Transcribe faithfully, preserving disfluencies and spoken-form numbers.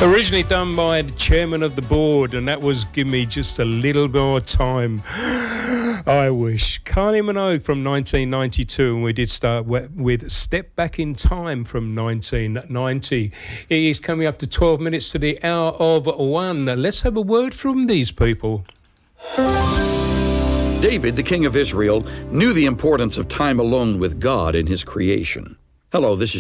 Originally done by the chairman of the board, and that was Give Me Just a Little More Time. I wish. Kylie Minogue from nineteen ninety-two, and we did start with Step Back in Time from nineteen ninety. It is coming up to twelve minutes to the hour of one. Let's have a word from these people. David, the king of Israel, knew the importance of time alone with God in his creation. Hello, this is